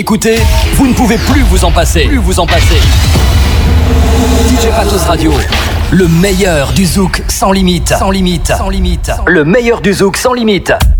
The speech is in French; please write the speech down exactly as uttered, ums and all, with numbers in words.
Écoutez, vous ne pouvez plus vous en passer. Plus vous en passer. D J Patos Radio, le meilleur du zouk sans limite. Sans limite. Sans limite. Le meilleur du zouk sans limite.